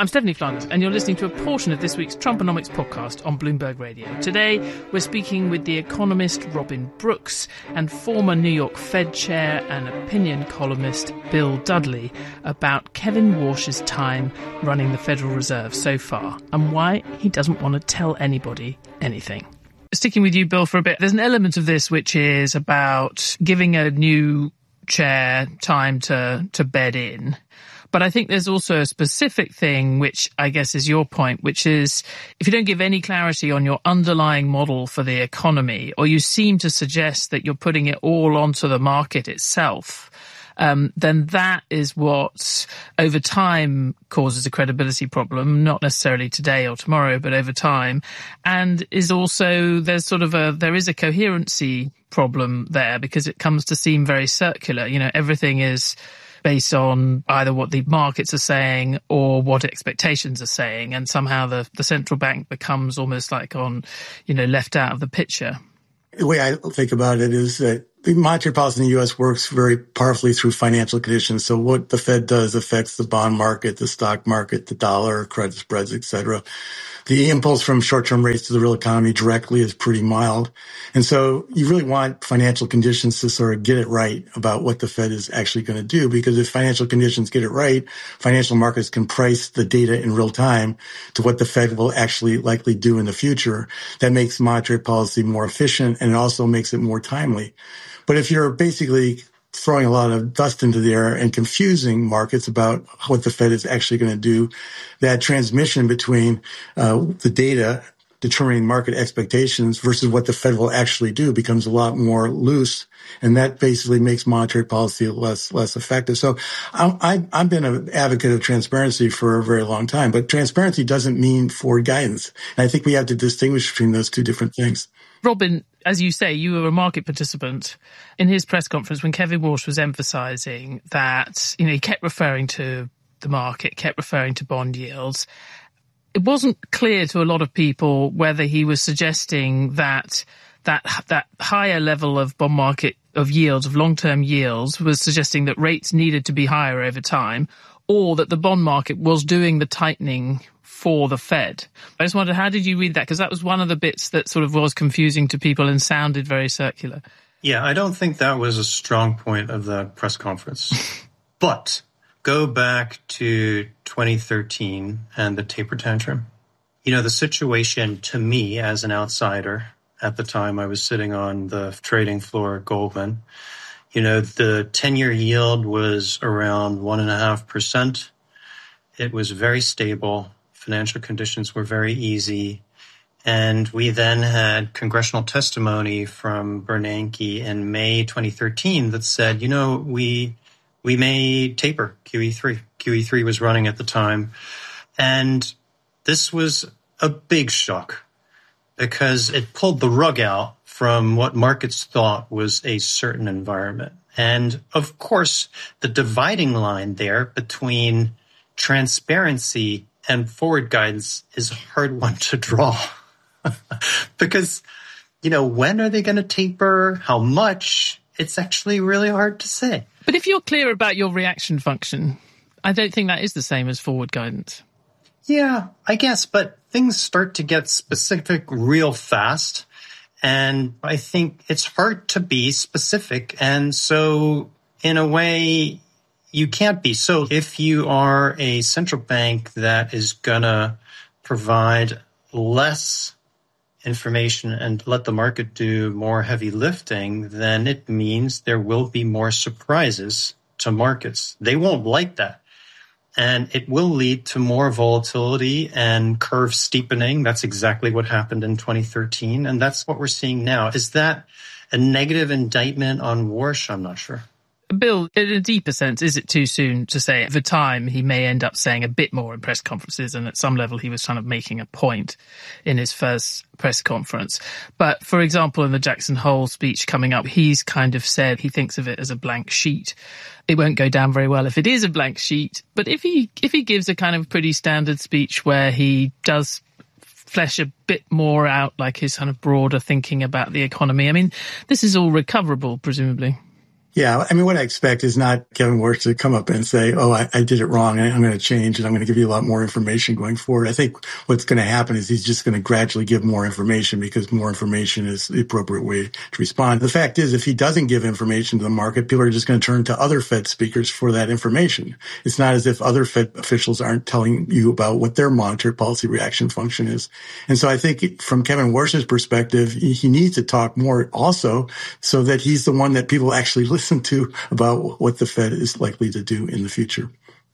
I'm Stephanie Flanders, and you're listening to a portion of this week's Trumponomics podcast on Bloomberg Radio. Today, we're speaking with the economist Robin Brooks and former New York Fed chair and opinion columnist Bill Dudley about Kevin Warsh's time running the Federal Reserve so far and why he doesn't want to tell anybody anything. Sticking with you, Bill, for a bit, there's an element of this which is about giving a new chair time to bed in. But I think there's also a specific thing, which I guess is your point, which is if you don't give any clarity on your underlying model for the economy, or you seem to suggest that you're putting it all onto the market itself, then that is what over time causes a credibility problem, not necessarily today or tomorrow, but over time. And is also, there is a coherency problem there because it comes to seem very circular. You know, everything is based on either what the markets are saying or what expectations are saying. And somehow the central bank becomes almost like left out of the picture. The way I think about it is that the monetary policy in the U.S. works very powerfully through financial conditions. So what the Fed does affects the bond market, the stock market, the dollar, credit spreads, et cetera. The impulse from short-term rates to the real economy directly is pretty mild. And so you really want financial conditions to sort of get it right about what the Fed is actually going to do, because if financial conditions get it right, financial markets can price the data in real time to what the Fed will actually likely do in the future. That makes monetary policy more efficient, and it also makes it more timely. But if you're basically throwing a lot of dust into the air and confusing markets about what the Fed is actually going to do, that transmission between the data determining market expectations versus what the Fed will actually do becomes a lot more loose, and that basically makes monetary policy less effective. So I've been an advocate of transparency for a very long time, but transparency doesn't mean forward guidance. And I think we have to distinguish between those two different things. Robin, as you say, you were a market participant in his press conference when Kevin Warsh was emphasising that, he kept referring to the market, kept referring to bond yields. It wasn't clear to a lot of people whether he was suggesting that higher level of bond market of yields, of long-term yields, was suggesting that rates needed to be higher over time, or that the bond market was doing the tightening for the Fed. I just wondered, how did you read that? Because that was one of the bits that sort of was confusing to people and sounded very circular. Yeah, I don't think that was a strong point of that press conference. But go back to 2013 and the taper tantrum. The situation to me as an outsider, at the time I was sitting on the trading floor at Goldman, the 10-year yield was around 1.5%. It was very stable. Financial conditions were very easy. And we then had congressional testimony from Bernanke in May 2013 that said, we may taper QE3. QE3 was running at the time. And this was a big shock because it pulled the rug out from what markets thought was a certain environment. And of course, the dividing line there between transparency and forward guidance is a hard one to draw because, when are they going to taper? How much? It's actually really hard to say. But if you're clear about your reaction function, I don't think that is the same as forward guidance. Yeah, I guess, but things start to get specific real fast. And I think it's hard to be specific. And so in a way, you can't be. So if you are a central bank that is going to provide less information and let the market do more heavy lifting, then it means there will be more surprises to markets. They won't like that. And it will lead to more volatility and curve steepening. That's exactly what happened in 2013. And that's what we're seeing now. Is that a negative indictment on Warsh? I'm not sure. Bill, in a deeper sense, is it too soon to say over time he may end up saying a bit more in press conferences, and at some level he was kind of making a point in his first press conference? But, for example, in the Jackson Hole speech coming up, he's kind of said he thinks of it as a blank sheet. It won't go down very well if it is a blank sheet, but if he gives a kind of pretty standard speech where he does flesh a bit more out, like his kind of broader thinking about the economy, I mean, this is all recoverable, presumably. Yeah, I mean, what I expect is not Kevin Warsh to come up and say, oh, I did it wrong, and I'm going to change, and I'm going to give you a lot more information going forward. I think what's going to happen is he's just going to gradually give more information because more information is the appropriate way to respond. The fact is, if he doesn't give information to the market, people are just going to turn to other Fed speakers for that information. It's not as if other Fed officials aren't telling you about what their monetary policy reaction function is. And so I think from Kevin Warsh's perspective, he needs to talk more also so that he's the one that people actually listen to about what the Fed is likely to do in the future.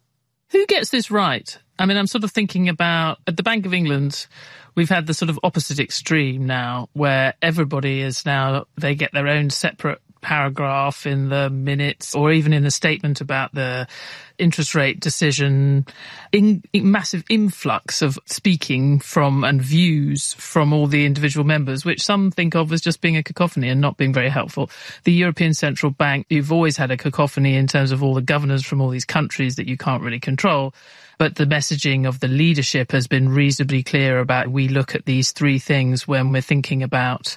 Who gets this right? I mean, I'm sort of thinking about at the Bank of England, we've had the sort of opposite extreme now where everybody is now, they get their own separate paragraph in the minutes or even in the statement about the interest rate decision, massive influx of speaking from and views from all the individual members, which some think of as just being a cacophony and not being very helpful. The European Central Bank, you've always had a cacophony in terms of all the governors from all these countries that you can't really control. But the messaging of the leadership has been reasonably clear about we look at these three things when we're thinking about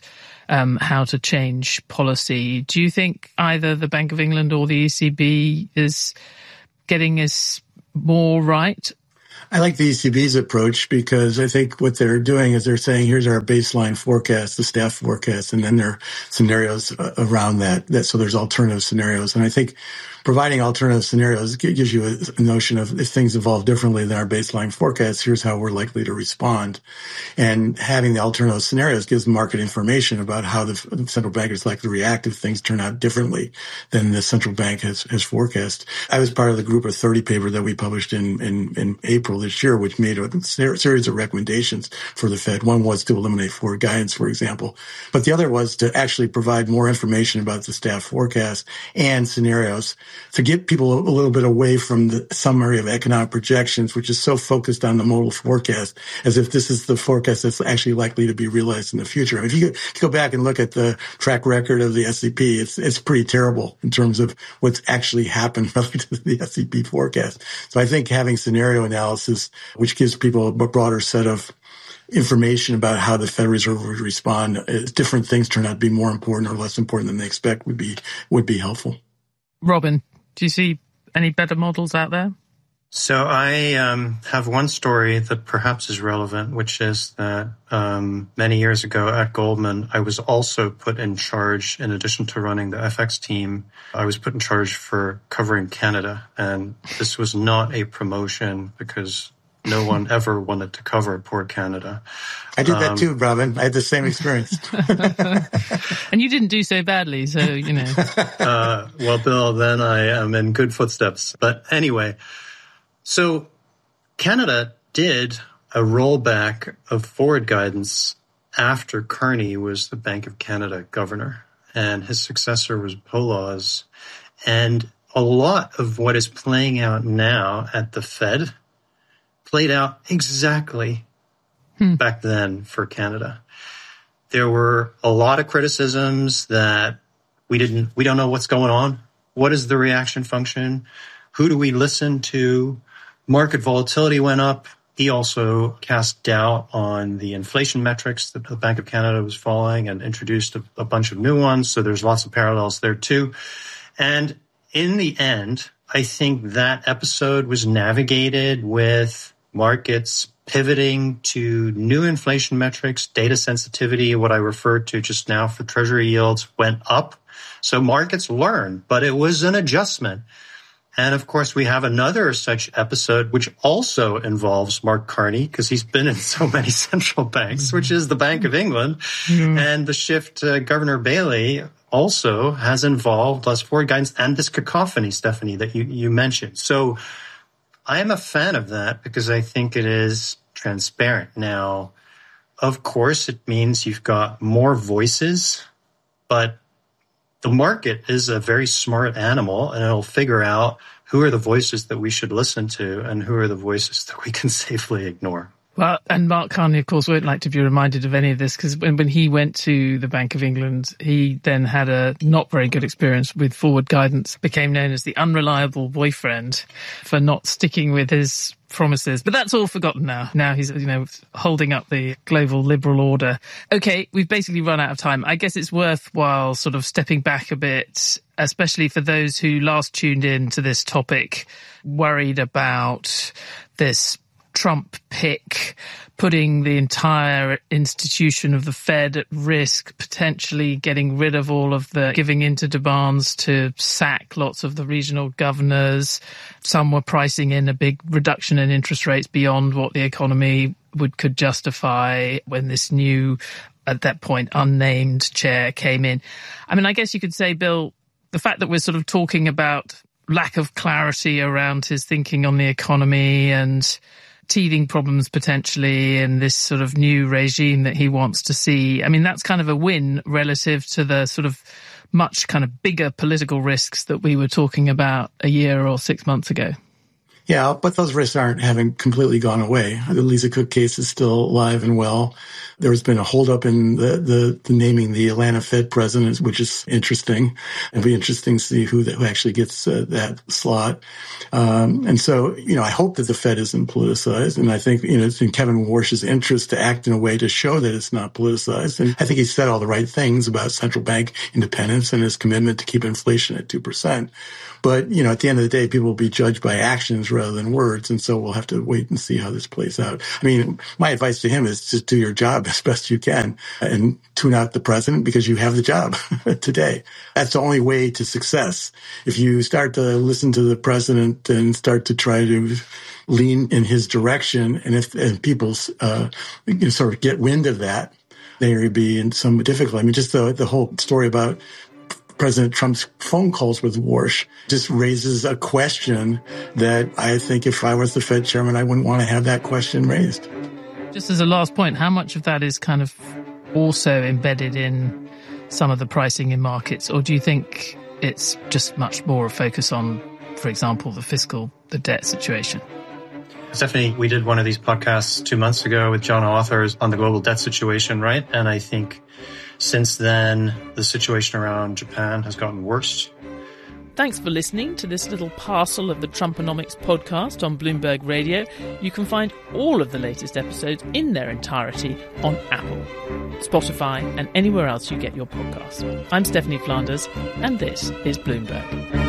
how to change policy. Do you think either the Bank of England or the ECB is getting us more right? I like the ECB's approach because I think what they're doing is they're saying, here's our baseline forecast, the staff forecast, and then there are scenarios around that. So there's alternative scenarios. And I think providing alternative scenarios gives you a notion of if things evolve differently than our baseline forecast, here's how we're likely to respond. And having the alternative scenarios gives the market information about how the central bank is likely to react if things turn out differently than the central bank has forecast. I was part of the group of 30 paper that we published in April this year, which made a series of recommendations for the Fed. One was to eliminate forward guidance, for example. But the other was to actually provide more information about the staff forecast and scenarios to get people a little bit away from the summary of economic projections, which is so focused on the modal forecast, as if this is the forecast that's actually likely to be realized in the future. I mean, if you go back and look at the track record of the SEP, it's pretty terrible in terms of what's actually happened relative to the SEP forecast. So I think having scenario analysis, which gives people a broader set of information about how the Federal Reserve would respond, different things turn out to be more important or less important than they expect would be helpful. Robin, do you see any better models out there? So I have one story that perhaps is relevant, which is that many years ago at Goldman, I was also put in charge, in addition to running the FX team, I was put in charge for covering Canada. And this was not a promotion because no one ever wanted to cover poor Canada. I did that too, Robin. I had the same experience. And you didn't do so badly, so, you know. Well, Bill, then I am in good footsteps. But anyway, so Canada did a rollback of forward guidance after Carney was the Bank of Canada governor, and his successor was Poloz. And a lot of what is playing out now at the Fed played out exactly back then for Canada. There were a lot of criticisms that we don't know what's going on. What is the reaction function? Who do we listen to? Market volatility went up. He also cast doubt on the inflation metrics that the Bank of Canada was following and introduced a bunch of new ones. So there's lots of parallels there too. And in the end, I think that episode was navigated with markets pivoting to new inflation metrics, data sensitivity, what I referred to just now for treasury yields went up. So markets learned, but it was an adjustment. And of course, we have another such episode, which also involves Mark Carney, because he's been in so many central banks, which is the Bank of England. And the shift to Governor Bailey also has involved less forward guidance and this cacophony, Stephanie, that you mentioned. So I am a fan of that because I think it is transparent. Now, of course, it means you've got more voices, but the market is a very smart animal, and it'll figure out who are the voices that we should listen to and who are the voices that we can safely ignore. Well, and Mark Carney, of course, won't like to be reminded of any of this because when he went to the Bank of England, he then had a not very good experience with forward guidance, became known as the unreliable boyfriend for not sticking with his promises. But that's all forgotten now. Now he's, holding up the global liberal order. Okay, we've basically run out of time. I guess it's worthwhile sort of stepping back a bit especially for those who last tuned in to this topic, worried about this Trump pick putting the entire institution of the Fed at risk, potentially getting rid of all of the giving into demands to sack lots of the regional governors. Some were pricing in a big reduction in interest rates beyond what the economy could justify when this new, at that point, unnamed chair came in. I mean, I guess you could say, Bill, the fact that we're sort of talking about lack of clarity around his thinking on the economy and teething problems potentially in this sort of new regime that he wants to see. I mean, that's kind of a win relative to the sort of much kind of bigger political risks that we were talking about a year or 6 months ago. Yeah, but those risks aren't having completely gone away. The Lisa Cook case is still alive and well. There's been a holdup in the naming the Atlanta Fed president, which is interesting. It'll be interesting to see who actually gets that slot. And so, I hope that the Fed isn't politicized. And I think, it's in Kevin Warsh's interest to act in a way to show that it's not politicized. And I think he said all the right things about central bank independence and his commitment to keep inflation at 2%. But, at the end of the day, people will be judged by actions rather than words. And so we'll have to wait and see how this plays out. I mean, my advice to him is just do your job as best you can and tune out the president because you have the job today. That's the only way to success. If you start to listen to the president and start to try to lean in his direction, and people sort of get wind of that, they would be in some difficulty. I mean, just the whole story about President Trump's phone calls with Warsh just raises a question that I think if I was the Fed chairman, I wouldn't want to have that question raised. Just as a last point, how much of that is kind of also embedded in some of the pricing in markets? Or do you think it's just much more a focus on, for example, the debt situation? Stephanie, we did one of these podcasts 2 months ago with John Authors on the global debt situation, right? And I think since then, the situation around Japan has gotten worse. Thanks for listening to this little parcel of the Trumponomics podcast on Bloomberg Radio. You can find all of the latest episodes in their entirety on Apple, Spotify, and anywhere else you get your podcasts. I'm Stephanie Flanders, and this is Bloomberg.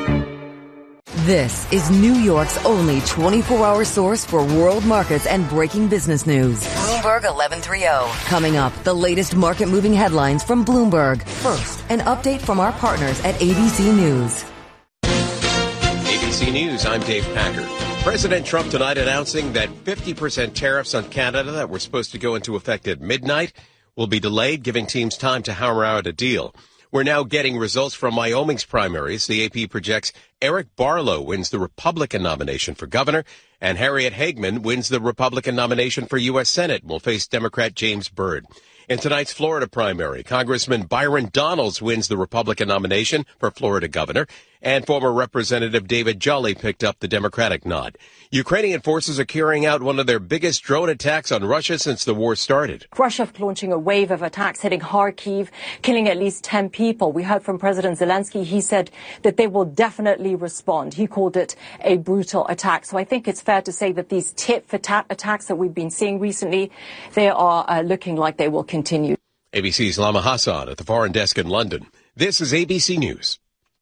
This is New York's only 24-hour source for world markets and breaking business news. Bloomberg 1130. Coming up, the latest market-moving headlines from Bloomberg. First, an update from our partners at ABC News. ABC News, I'm Dave Packard. President Trump tonight announcing that 50% tariffs on Canada that were supposed to go into effect at midnight will be delayed, giving teams time to hammer out a deal. We're now getting results from Wyoming's primaries. The AP projects Eric Barlow wins the Republican nomination for governor, and Harriet Hageman wins the Republican nomination for U.S. Senate and will face Democrat James Byrd. In tonight's Florida primary, Congressman Byron Donalds wins the Republican nomination for Florida governor, and former Representative David Jolly picked up the Democratic nod. Ukrainian forces are carrying out one of their biggest drone attacks on Russia since the war started. Russia launching a wave of attacks hitting Kharkiv, killing at least 10 people. We heard from President Zelensky. He said that they will definitely respond. He called it a brutal attack. So I think it's fair to say that these tit-for-tat attacks that we've been seeing recently, they are looking like they will continue. ABC's Lama Hassan at the Foreign Desk in London. This is ABC News.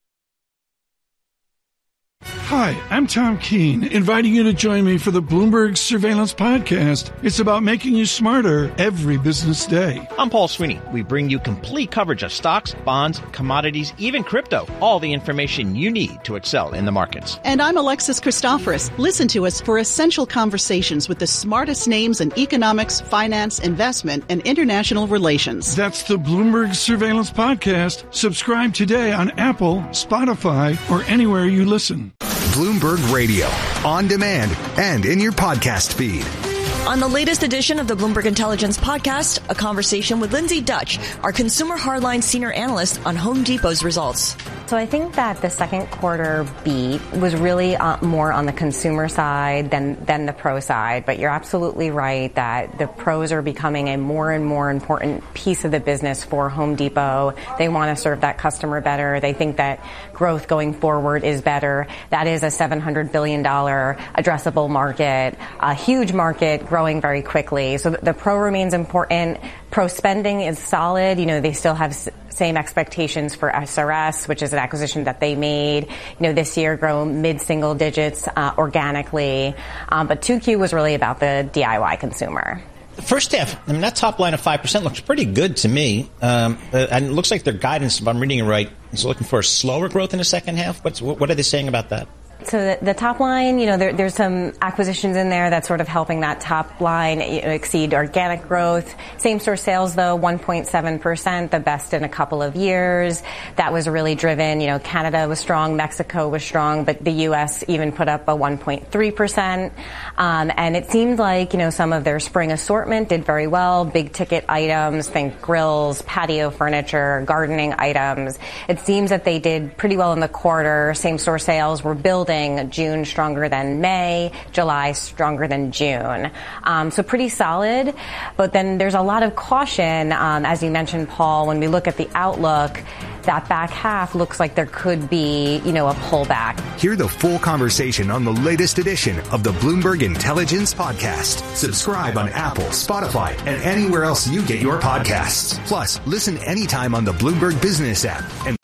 Hi, I'm Tom Keene, inviting you to join me for the Bloomberg Surveillance Podcast. It's about making you smarter every business day. I'm Paul Sweeney. We bring you complete coverage of stocks, bonds, commodities, even crypto. All the information you need to excel in the markets. And I'm Alexis Christoforous. Listen to us for essential conversations with the smartest names in economics, finance, investment, and international relations. That's the Bloomberg Surveillance Podcast. Subscribe today on Apple, Spotify, or anywhere you listen. Bloomberg Radio, on demand and in your podcast feed. On the latest edition of the Bloomberg Intelligence Podcast, a conversation with Lindsay Dutch, our consumer hardline senior analyst on Home Depot's results. So I think that the second quarter beat was really more on the consumer side than the pro side. But you're absolutely right that the pros are becoming a more and more important piece of the business for Home Depot. They want to serve that customer better. They think that growth going forward is better. That is a $700 billion addressable market, a huge market growing very quickly. So the pro remains important. Pro spending is solid. You know, they still have Same expectations for SRS, which is an acquisition that they made, this year grow mid-single digits organically. But 2Q was really about the DIY consumer. The first half, that top line of 5% looks pretty good to me. And it looks like their guidance, if I'm reading it right, is looking for a slower growth in the second half. What are they saying about that? So the top line, there's some acquisitions in there that's sort of helping that top line exceed organic growth. Same-store sales, though, 1.7%, the best in a couple of years. That was really driven. Canada was strong, Mexico was strong, but the U.S. even put up a 1.3%. And it seemed like, some of their spring assortment did very well. Big-ticket items, think grills, patio furniture, gardening items. It seems that they did pretty well in the quarter. Same-store sales were building. June stronger than May, July stronger than June. So pretty solid. But then there's a lot of caution, as you mentioned, Paul, when we look at the outlook, that back half looks like there could be, a pullback. Hear the full conversation on the latest edition of the Bloomberg Intelligence Podcast. Subscribe on Apple, Spotify, and anywhere else you get your podcasts. Plus, listen anytime on the Bloomberg Business app. And